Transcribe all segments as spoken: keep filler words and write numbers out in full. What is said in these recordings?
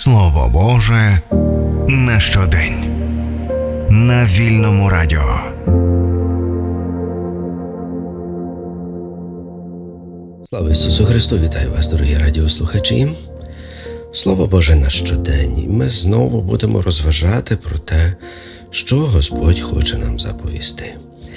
Слово Боже на щодень. На Вільному радіо. Слава Ісусу Христу! Вітаю вас, дорогі радіослухачі! Слово Боже на щодень. Ми знову будемо розважати про те, що Господь хоче нам заповісти.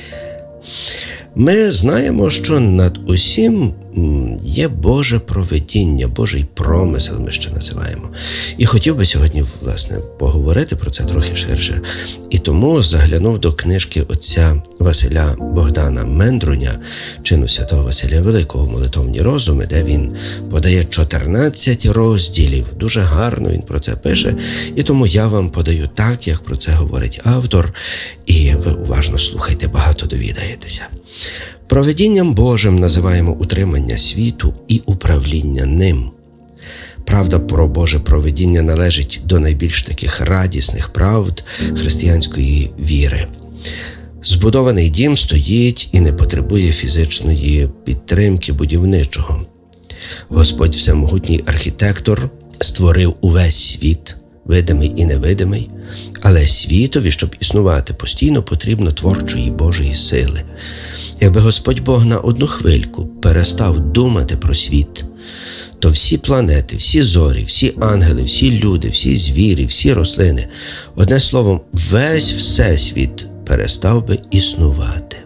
Ми знаємо, що над усім є Боже провидіння, Божий промисел ми ще називаємо. І хотів би сьогодні, власне, поговорити про це трохи ширше. І тому заглянув до книжки отця Василя Богдана Мендруня, чину святого Василія Великого, молитовні роздуми, де він подає чотирнадцять розділів. Дуже гарно він про це пише, і тому я вам подаю так, як про це говорить автор, і ви уважно слухайте, багато довідаєтеся. Провидінням Божим називаємо утримання світу і управління ним. Правда про Боже провидіння належить до найбільш таких радісних правд християнської віри. Збудований дім стоїть і не потребує фізичної підтримки будівничого. Господь всемогутній архітектор створив увесь світ, видимий і невидимий, але світові, щоб існувати постійно, потрібно творчої Божої сили. Якби Господь Бог на одну хвильку перестав думати про світ, то всі планети, всі зорі, всі ангели, всі люди, всі звірі, всі рослини, одне словом, весь всесвіт перестав би існувати.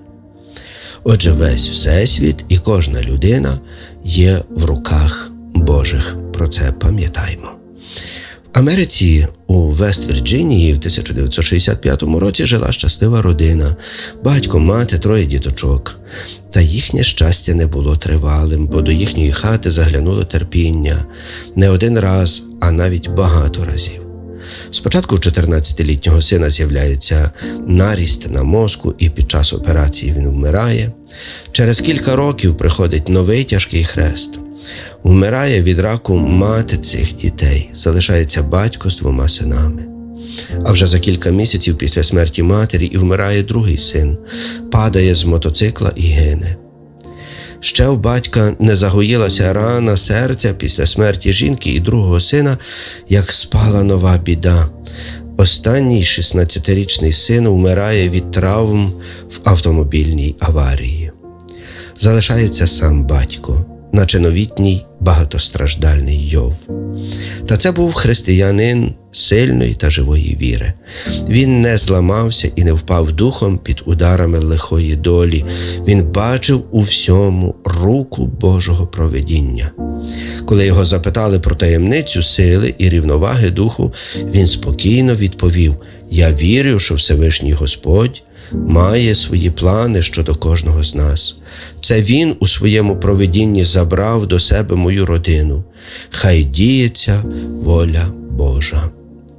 Отже, весь всесвіт і кожна людина є в руках Божих. Про це пам'ятаємо. В Америці, у Вест-Вірджинії, в тисяча дев'ятсот шістдесят п'ятому році жила щаслива родина. Батько, мати, троє діточок. Та їхнє щастя не було тривалим, бо до їхньої хати заглянуло терпіння. Не один раз, а навіть багато разів. Спочатку у чотирнадцятилітнього сина з'являється наріст на мозку, і під час операції він вмирає. Через кілька років приходить новий тяжкий хрест. Вмирає від раку мати цих дітей, залишається батько з двома синами. А вже за кілька місяців після смерті матері і вмирає другий син, падає з мотоцикла і гине. Ще в батька не загоїлася рана серця після смерті жінки і другого сина, як спала нова біда. Останній шістнадцятирічний син вмирає від травм в автомобільній аварії. Залишається сам батько, наче новітній багатостраждальний Йов. Та це був християнин сильної та живої віри. Він не зламався і не впав духом під ударами лихої долі. Він бачив у всьому руку Божого провидіння. Коли його запитали про таємницю сили і рівноваги духу, він спокійно відповів: «Я вірю, що Всевишній Господь має свої плани щодо кожного з нас. Це Він у своєму провидінні забрав до себе мою родину. Хай діється воля Божа».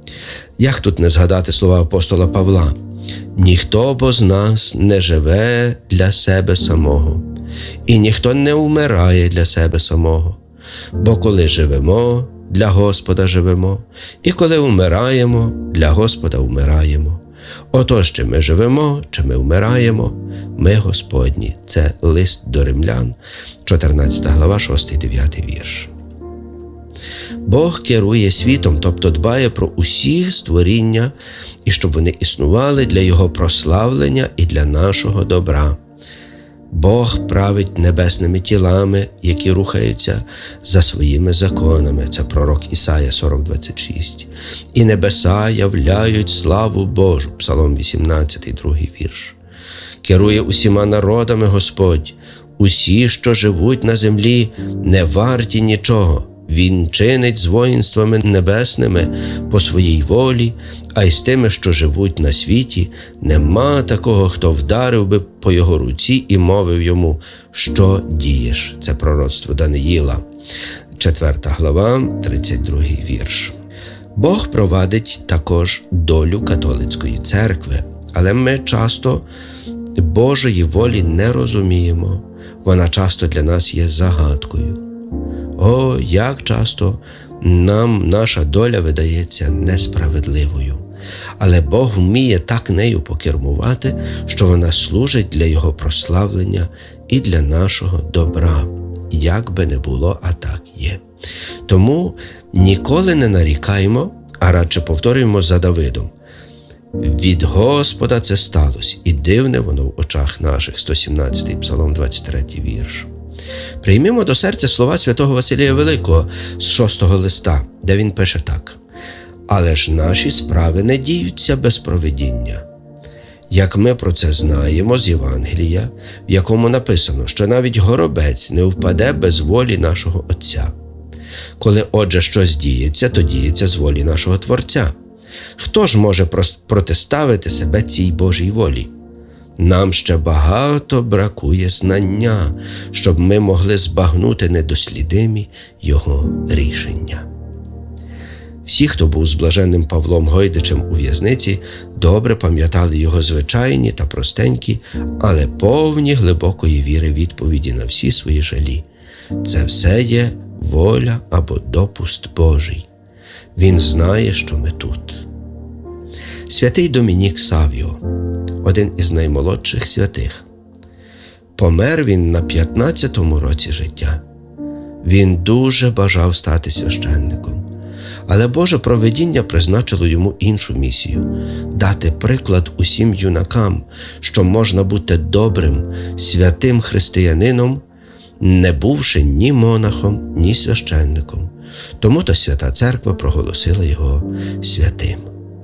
Як тут не згадати слова апостола Павла? «Ніхто бо з нас не живе для себе самого, і ніхто не вмирає для себе самого. Бо коли живемо, для Господа живемо, і коли вмираємо, для Господа вмираємо. Отож, чи ми живемо, чи ми вмираємо, ми Господні». Це лист до Римлян, чотирнадцята глава, шостий-дев'ятий вірш. Бог керує світом, тобто дбає про усіх створіння, і щоб вони існували для Його прославлення і для нашого добра. Бог править небесними тілами, які рухаються за своїми законами. Це пророк Ісая сорок двадцять шість. «І небеса являють славу Божу» Псалом вісімнадцятий, другий вірш. Керує усіма народами Господь. Усі, що живуть на землі, не варті нічого. Він чинить з воїнствами небесними по своїй волі, а й з тими, що живуть на світі, нема такого, хто вдарив би по його руці і мовив йому: «Що дієш?» Це пророцтво Даниїла, четверта глава, тридцять другий вірш. Бог провадить також долю католицької церкви, але ми часто Божої волі не розуміємо. Вона часто для нас є загадкою. О, як часто нам наша доля видається несправедливою. Але Бог вміє так нею покермувати, що вона служить для Його прославлення і для нашого добра. Як би не було, а так є. Тому Ніколи не нарікаємо, а радше повторюємо за Давидом. Від Господа це сталося, і дивне воно в очах наших. сто сімнадцятий Псалом, двадцять третій вірш. Приймімо до серця слова святого Василія Великого з шостого листа, де він пише так. «Але ж наші справи не діються без провидіння. Як ми про це знаємо з Євангелія, в якому написано, що навіть горобець не впаде без волі нашого Отця. Коли, отже, щось діється, то діється з волі нашого Творця. Хто ж може протиставити себе цій Божій волі? Нам ще багато бракує знання, щоб ми могли збагнути недослідимі його рішення». Всі, хто був з блаженним Павлом Гойдичем у в'язниці, добре пам'ятали його звичайні та простенькі, але повні глибокої віри відповіді на всі свої жалі. Це все є воля або допуст Божий. Він знає, що ми тут. Святий Домінік Савіо, один із наймолодших святих. Помер він на п'ятнадцятому році життя. Він дуже бажав стати священником. Але Боже провидіння призначило йому іншу місію – дати приклад усім юнакам, що можна бути добрим, святим християнином, не бувши ні монахом, ні священником. Тому-то Свята Церква проголосила його святим.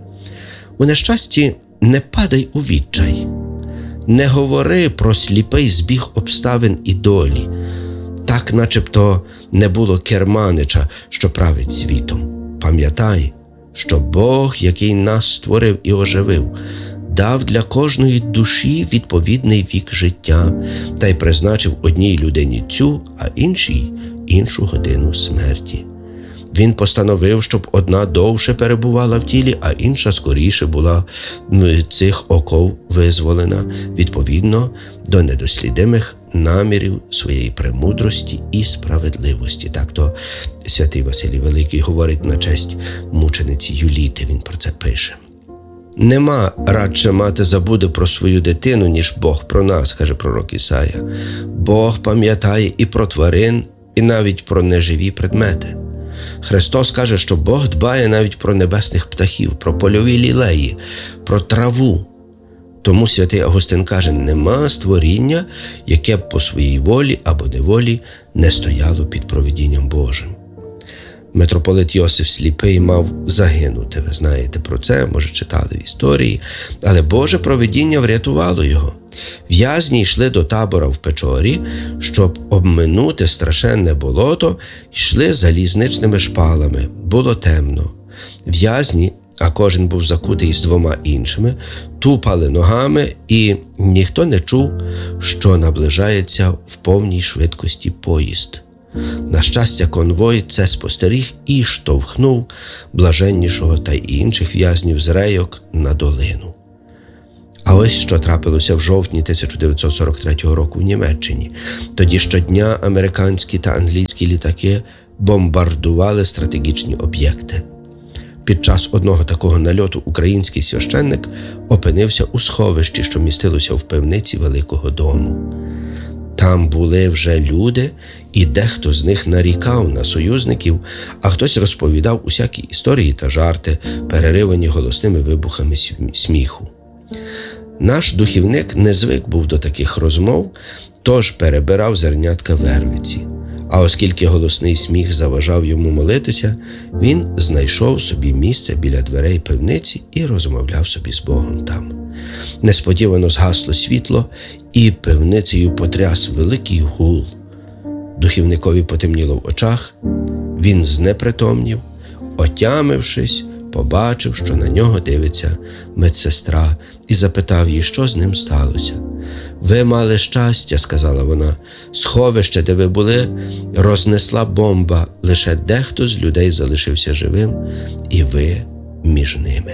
У нещасті не падай у відчай. Не говори про сліпий збіг обставин і долі, так начебто не було керманича, що править світом. Пам'ятай, що Бог, який нас створив і оживив, дав для кожної душі відповідний вік життя та й призначив одній людині цю, а іншій іншу годину смерті. Він постановив, щоб одна довше перебувала в тілі, а інша скоріше була в цих оков визволена, відповідно до недослідимих намірів своєї премудрості і справедливості. Так то святий Василій Великий говорить на честь мучениці Юліти, він про це пише. «Нема радше мати забуде про свою дитину, ніж Бог про нас», каже пророк Ісая. «Бог пам'ятає і про тварин, і навіть про неживі предмети». Христос каже, що Бог дбає навіть про небесних птахів, про польові лілеї, про траву. Тому святий Августин каже, нема створіння, яке б по своїй волі або неволі не стояло під провидінням Божим. Митрополит Йосиф Сліпий мав загинути, ви знаєте про це, може читали в історії, але Боже провидіння врятувало його. В'язні йшли до табора в Печорі, щоб обминути страшенне болото, йшли залізничними шпалами, було темно. В'язні, а кожен був закутий з двома іншими, тупали ногами, і ніхто не чув, що наближається в повній швидкості поїзд. На щастя, конвой це спостеріг і штовхнув блаженнішого та й інших в'язнів з рейок на долину. А ось що трапилося в жовтні тисяча дев'ятсот сорок третього року в Німеччині. Тоді щодня американські та англійські літаки бомбардували стратегічні об'єкти. Під час одного такого нальоту український священник опинився у сховищі, що містилося в пивниці Великого дому. Там були вже люди, і дехто з них нарікав на союзників, а хтось розповідав усякі історії та жарти, переривані голосними вибухами сміху. Наш духівник не звик був до таких розмов, тож перебирав зернятка вервиці. А оскільки голосний сміх заважав йому молитися, він знайшов собі місце біля дверей пивниці і розмовляв собі з Богом там. Несподівано згасло світло, і пивницею потряс великий гул. Духівникові потемніло в очах, він знепритомнів, отямившись, побачив, що на нього дивиться медсестра, і запитав її, що з ним сталося. «Ви мали щастя», – сказала вона, – «сховище, де ви були, рознесла бомба, лише дехто з людей залишився живим, і ви між ними».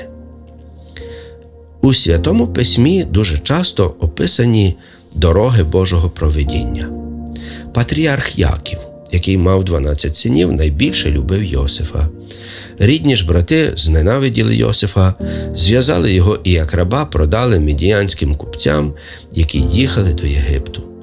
У Святому Письмі дуже часто описані дороги Божого провидіння. Патріарх Яків, який мав дванадцять синів, найбільше любив Йосифа. Рідні ж брати зненавиділи Йосифа, зв'язали його і як раба продали мідіянським купцям, які їхали до Єгипту.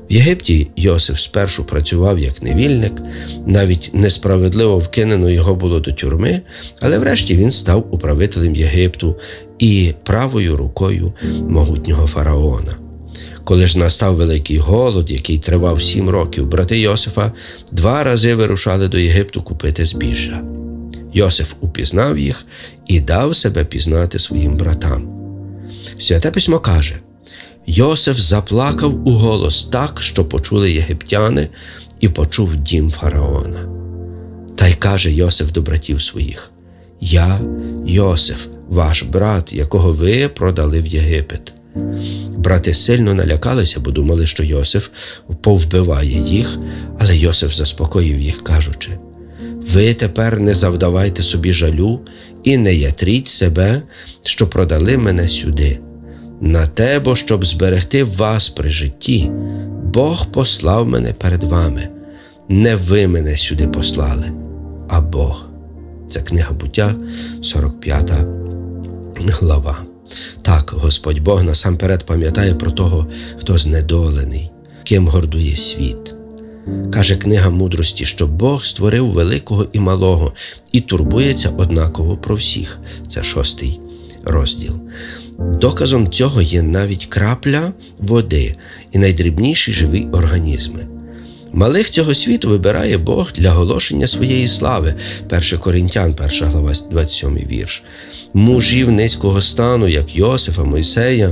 В Єгипті Йосиф спершу працював як невільник, навіть несправедливо вкинено його було до тюрми, але врешті він став управителем Єгипту і правою рукою могутнього фараона. Коли ж настав великий голод, який тривав сім років, брати Йосифа два рази вирушали до Єгипту купити збіжжя. Йосиф упізнав їх і дав себе пізнати своїм братам. Святе Письмо каже: Йосиф заплакав у голос так, що почули єгиптяни, і почув дім фараона. Та й каже Йосиф до братів своїх: «Я, Йосиф, ваш брат, якого ви продали в Єгипет». Брати сильно налякалися, бо думали, що Йосиф повбиває їх, але Йосиф заспокоїв їх, кажучи: «Ви тепер не завдавайте собі жалю і не ятріть себе, що продали мене сюди. На те, бо щоб зберегти вас при житті, Бог послав мене перед вами. Не ви мене сюди послали, а Бог». Це книга Буття, сорок п'ята глава. Так, Господь Бог насамперед пам'ятає про того, хто знедолений, ким гордує світ. Каже книга мудрості, що Бог створив великого і малого і турбується однаково про всіх. Це шостий розділ. Доказом цього є навіть крапля води і найдрібніші живі організми. Малих цього світу вибирає Бог для оголошення своєї слави. перше Коринтян, перша глава, двадцять сьомий вірш. Мужів низького стану, як Йосифа, Мойсея,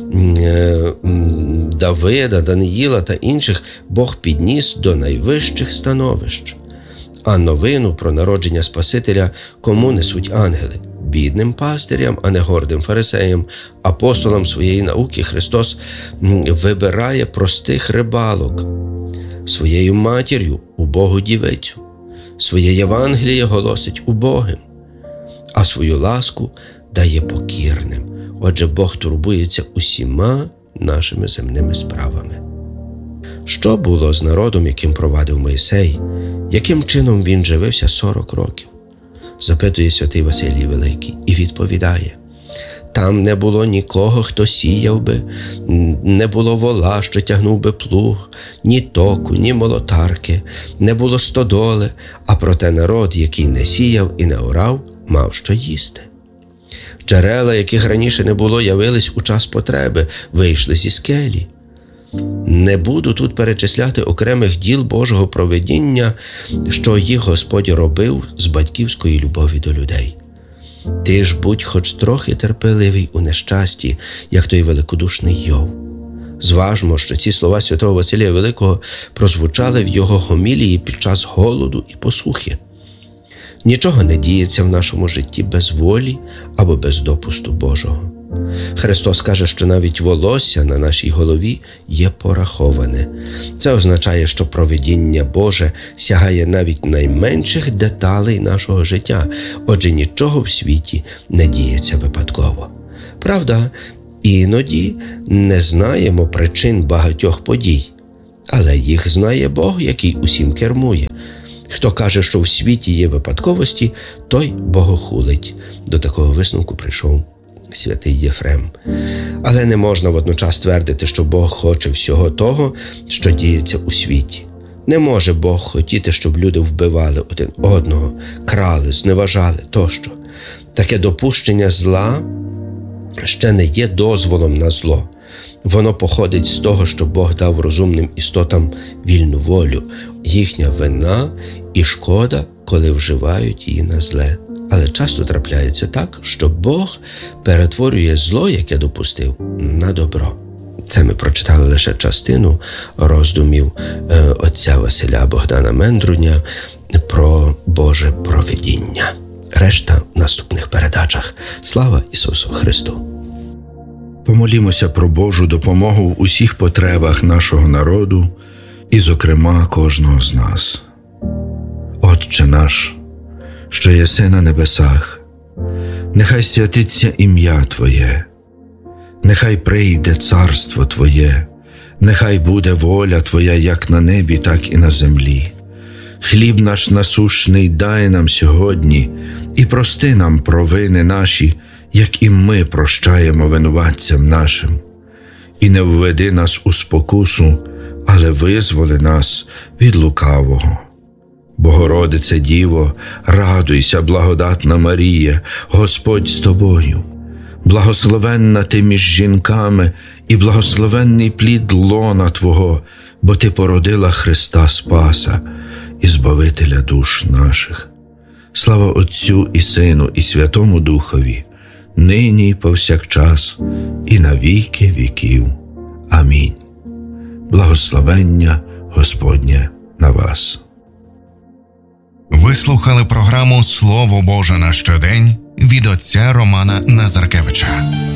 Давида, Даниїла та інших, Бог підніс до найвищих становищ. А новину про народження Спасителя кому несуть ангели? Бідним пастирям, а не гордим фарисеям. Апостолам своєї науки Христос вибирає простих рибалок, своєю матір'ю убогу дівицю, своє Євангеліє голосить убогим, а свою ласку дає покірним. Отже, Бог турбується усіма нашими земними справами. Що було з народом, яким провадив Мойсей? Яким чином він живився сорок років? Запитує святий Василій Великий і відповідає: там не було нікого, хто сіяв би, не було вола, що тягнув би плуг, ні току, ні молотарки, не було стодоли, а проте народ, який не сіяв і не орав, мав що їсти. Джерела, яких раніше не було, явились у час потреби, вийшли зі скелі. Не буду тут перечисляти окремих діл Божого провидіння, що їх Господь робив з батьківської любові до людей. Ти ж будь хоч трохи терпеливий у нещасті, як той великодушний Йов. Зважмо, що ці слова святого Василія Великого прозвучали в його гомілії під час голоду і посухи. Нічого не діється в нашому житті без волі або без допусту Божого. Христос каже, що навіть волосся на нашій голові є пораховане. Це означає, що провидіння Боже сягає навіть найменших деталей нашого життя, отже, нічого в світі не діється випадково. Правда, іноді не знаємо причин багатьох подій, але їх знає Бог, який усім кермує. Хто каже, що в світі є випадковості, той богохулить. До такого висновку прийшов святий Єфрем. Але не можна водночас твердити, що Бог хоче всього того, що діється у світі. Не може Бог хотіти, щоб люди вбивали один одного, крали, зневажали тощо. Таке допущення зла ще не є дозволом на зло. Воно походить з того, що Бог дав розумним істотам вільну волю. Їхня вина і шкода, коли вживають її на зле. Але часто трапляється так, що Бог перетворює зло, яке допустив, на добро. Це ми прочитали лише частину роздумів е, отця Василя Богдана Мендруня про Боже провидіння. Решта в наступних передачах. Слава Ісусу Христу! Помолімося про Божу допомогу в усіх потребах нашого народу і, зокрема, кожного з нас. Отче наш, що єси на небесах, нехай святиться ім'я Твоє, нехай прийде царство Твоє, нехай буде воля Твоя як на небі, так і на землі. Хліб наш насущний дай нам сьогодні і прости нам провини наші, як і ми прощаємо винуватцям нашим. І не введи нас у спокусу, але визволи нас від лукавого. Богородице Діво, радуйся, благодатна Марія, Господь з тобою. Благословенна ти між жінками, і благословенний плід лона Твого, бо Ти породила Христа Спаса і Збавителя душ наших. Слава Отцю і Сину, і Святому Духові, нині і повсякчас, і на віки віків. Амінь. Благословення Господнє на вас. Ви слухали програму «Слово Боже на щодень» від отця Романа Назаркевича.